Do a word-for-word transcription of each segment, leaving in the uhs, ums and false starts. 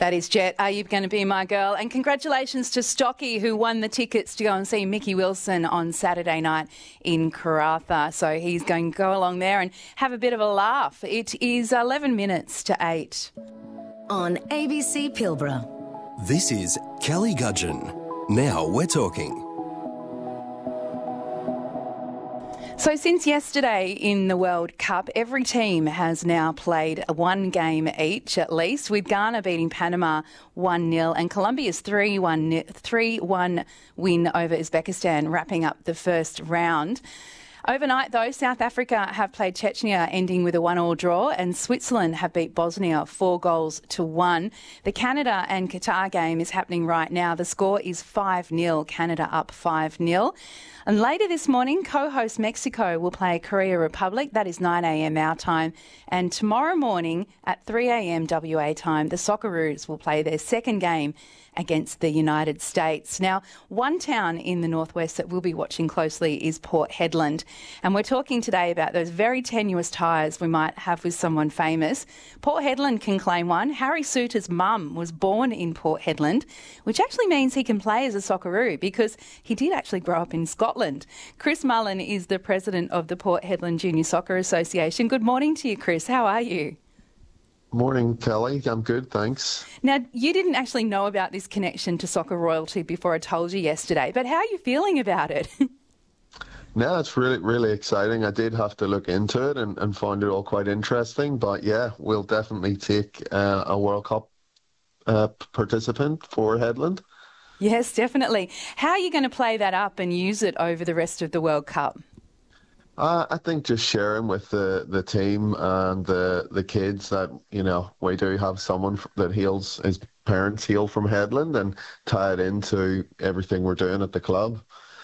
That is Jet. Are you going to be my girl? And congratulations to Stocky, who won the tickets to go and see Mickey Wilson on Saturday night in Karratha. So he's going to go along there and have a bit of a laugh. It is eleven minutes to eight. On A B C Pilbara. This is Kelly Gudgeon. Now we're talking. So since yesterday in the World Cup, every team has now played one game each at least, with Ghana beating Panama one nil and Colombia's three one win over Uzbekistan wrapping up the first round. Overnight, though, South Africa have played Chechnya, ending with a one-all draw, and Switzerland have beat Bosnia four goals to one. The Canada and Qatar game is happening right now. The score is five nil, Canada up five nil. And later this morning, co-host Mexico will play Korea Republic. That is nine a m our time. And tomorrow morning at three a m W A time, the Socceroos will play their second game against the United States. Now, one town in the northwest that we'll be watching closely is Port Hedland. And we're talking today about those very tenuous ties we might have with someone famous. Port Hedland can claim one. Harry Souttar's mum was born in Port Hedland, which actually means he can play as a Socceroo because he did actually grow up in Scotland. Chris Mullen is the president of the Port Hedland Junior Soccer Association. Good morning to you, Chris. How are you? Morning, Kelly. I'm good, thanks. Now, you didn't actually know about this connection to soccer royalty before I told you yesterday, but how are you feeling about it? No, it's really, really exciting. I did have to look into it and, and find it all quite interesting, but yeah, we'll definitely take uh, a World Cup uh, participant for Hedland. Yes, definitely. How are you going to play that up and use it over the rest of the World Cup? Uh, I think just sharing with the, the team and the the kids that, you know, we do have someone that hails, his parents hail from Hedland, and tie it into everything we're doing at the club.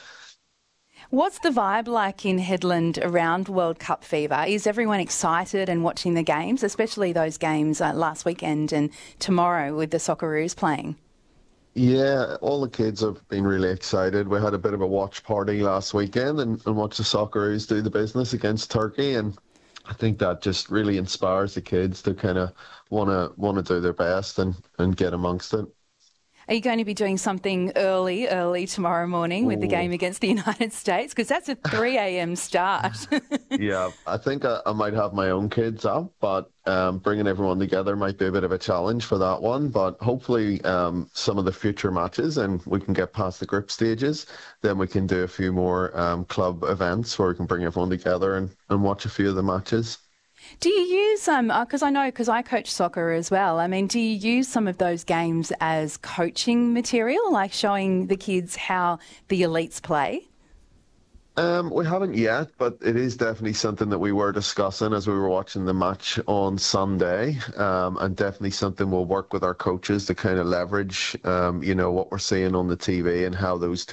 What's the vibe like in Hedland around World Cup fever? Is everyone excited and watching the games, especially those games uh, last weekend and tomorrow with the Socceroos playing? Yeah, all the kids have been really excited. We had a bit of a watch party last weekend and, and watched the Socceroos do the business against Turkey, and I think that just really inspires the kids to kind of want to want to do their best and, and get amongst it. Are you going to be doing something early, early tomorrow morning with Ooh. the game against the United States? Because that's a three a m start. Yeah, I think I, I might have my own kids up, but um, bringing everyone together might be a bit of a challenge for that one. But hopefully um, some of the future matches, and we can get past the group stages, then we can do a few more um, club events where we can bring everyone together and, and watch a few of the matches. Do you use, um, because I know, because I coach soccer as well, I mean, do you use some of those games as coaching material, like showing the kids how the elites play? Um, we haven't yet, but it is definitely something that we were discussing as we were watching the match on Sunday, um, and definitely something we'll work with our coaches to kind of leverage, um, you know, what we're seeing on the T V and how those